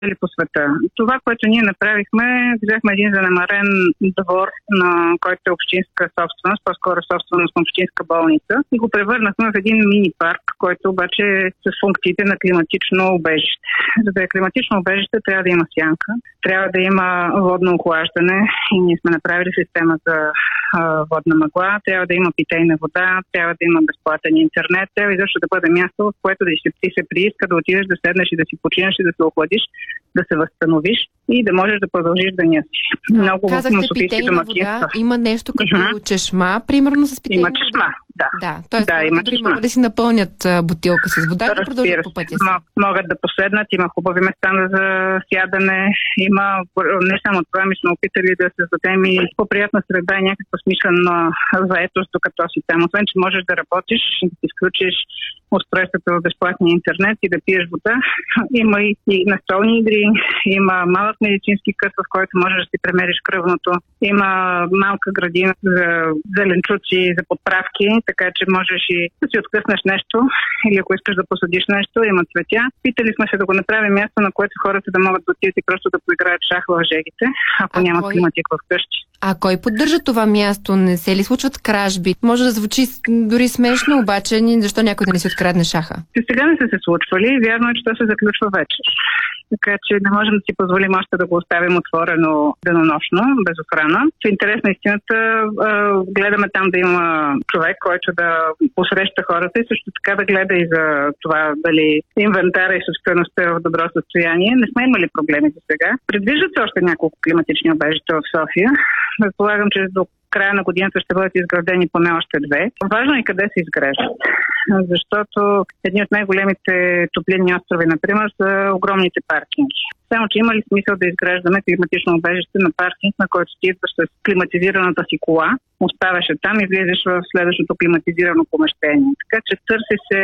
или по света. Това, което ние направихме, взехме един занемарен двор, на който е общинска собственост, по-скоро собственост на общинска болница, и го превърнахме в един мини парк, който обаче е с функциите на климатично убежище. За да е климатично убежище, трябва да има сянка, трябва да има водно охлаждане и ние сме направили система за водна мъгла, трябва да има питейна вода, трябва да има безплатен интернет, трябва изобщо да бъде място, в което да ти се прииска да отидеш, да седнеш и да си починеш и да се охладиш, да се възстановиш и да можеш да продължиш деня си. Много казахте питейна вода, има нещо като чешма, примерно с питейна вода. Има чешма, да. Тоест, има чешма. Могат да си напълнят бутилка с вода и да продължат по пътя си. Могат да поседнат, има хубави места за сядане, има не само това, ми сме опитали да създадем и по-приятна среда и някаква смислена заетост, докато си там. Освен, че можеш да работиш, да си включиш устройството в безплатния интернет и да пиеш вода. Има и настолни игри, има малък медицински къс, в който можеш да си премериш кръвното. Има малка градина за зеленчуци, за подправки, така че можеш и да си откъснеш нещо или ако искаш да посадиш нещо, има цветя. Питали сме се да го направим място, на което хората да могат да отидат и просто да поиграят шах в жегите, ако нямат климатик в къщи. А кой поддържа това място? Не се ли случват кражби? Може да звучи дори смешно, обаче защо някой да не си открадне шаха? Сега не са се случвали. Вярно е, че то се заключва вечер. Така че не можем да си позволим още да го оставим отворено денонощно, без охрана. В интерес на истината гледаме там да има човек, който да посреща хората и също така да гледа и за това дали инвентара и собствеността е в добро състояние. Не сме имали проблеми за сега. Предвиждат се още няколко климатични убежища в София. Предполагам, че до края на годината ще бъдат изградени поне още 2. Важно е къде се изграждат. Защото едни от най-големите топлинни острови, например, са огромните паркинги. Само, че има ли смисъл да изграждаме климатично убежище на паркинг, на който ти идваш с климатизираната си кола, оставяш там и влизаш в следващото климатизирано помещение. Така че търси се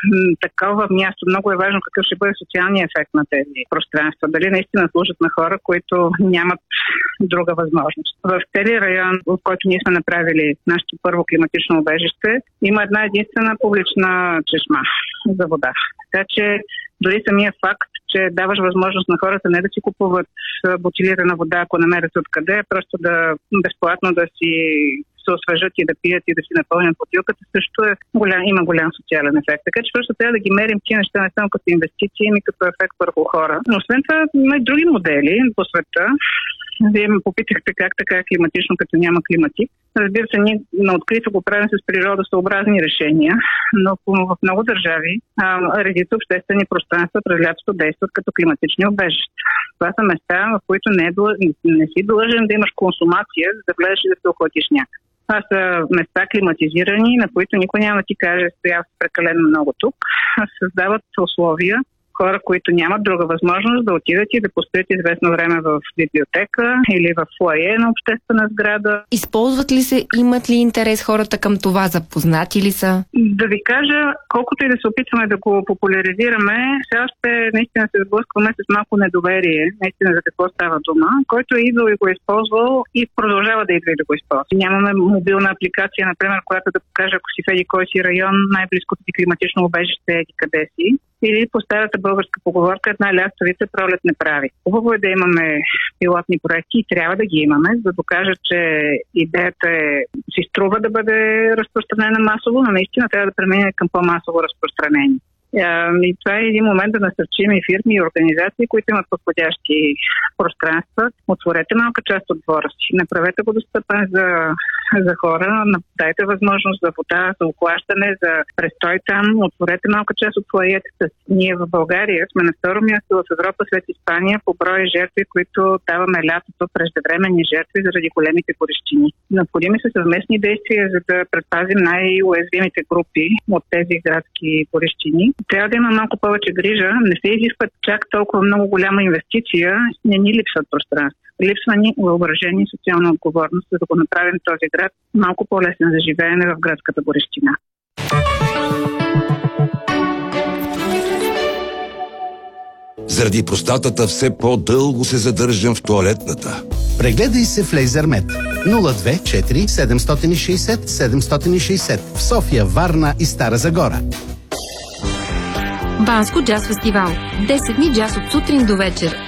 такова място. Много е важно какъв ще бъде социалният ефект на тези пространства. Дали наистина служат на хора, които нямат друга възможност. В целия район, в който ние сме направили нашето първо климатично убежище, има една единствена публична чешма за вода. Така че дори самия факт, че даваш възможност на хората не да си купуват бутилирана вода, ако намерят откъде, просто да безплатно да си се освежат и да пият и да си напълнят бутилката, също има голям социален ефект. Така че просто трябва да ги мерим тия неща не само като инвестиции, ами като ефект върху хора. Но освен това има и други модели по света. Вие ме попитахте как така е климатично, като няма климатик. Разбира се, ние на открито го правим с природосъобразни решения, но в много държави редица обществени пространства през лятото действат като климатични убежища. Това са места, в които не си длъжен да имаш консумация, за да влезеш и да се охладиш някак. Това са места климатизирани, на които никой няма да ти каже, стоял прекалено много тук. Създават условия хора, които нямат друга възможност да отидат и да постоят известно време в библиотека или в фоайе на обществена сграда. Използват ли се, имат ли интерес хората към това, запознати ли са? Да ви кажа, колкото и да се опитваме да го популяризираме, все още наистина се сблъскваме с малко недоверие, наистина за какво става дума, който е идвал и го е използвал и продължава да идва и да го използва. Нямаме мобилна апликация, например, която да покаже, ако си в еди кой си район, най-близкото ти климатично убежище е къде си. Или по старата българска поговорка, една лястовица пролет не прави. Хубаво е да имаме пилотни проекти и трябва да ги имаме, за да докажат, че идеята си струва да бъде разпространена масово, но наистина трябва да премине към по-масово разпространение. И това е един момент да насърчим и фирми и организации, които имат подходящи пространства. Отворете малка част от двора си. Направете го достъпен за хора. Дайте възможност за вода, за охлаждане, за престой там. Отворете малка част от фоайетата. Ние в България сме на второ място в Европа след Испания по брой жертви, които даваме лятото, преждевременни жертви заради големите горещини. Необходими са съвместни действия, за да предпазим най-уязвимите групи от тези градски горещини. Трябва да има малко повече грижа. Не се изискват чак толкова много голяма инвестиция. Не ни липсват пространства. Липсва ни въображение и социална отговорност, за да го направим този град малко по-лесен за живеене в градската горещина. Заради простатата все по-дълго се задържам в тоалетната. Прегледай се в Лейзермед. 024 760 760 в София, Варна и Стара Загора. Банско джаз фестивал. 10 дни джаз от сутрин до вечер.